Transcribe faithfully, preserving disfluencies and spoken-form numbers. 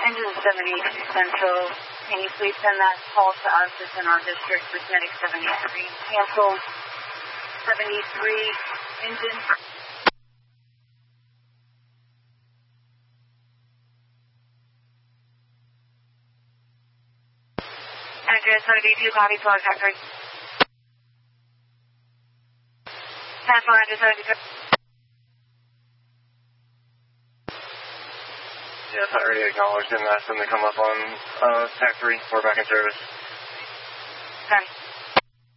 Engine seventy-two Central, can you please send that call to us? It's in our district with Medic seventy-three. Cancel seventy-three engine. Address seventy-two, copy, Florida Factory. Cancel address seventy-two. Yes, I already acknowledged them. Asked them to come up on uh, Tech three. We're back in service. Okay.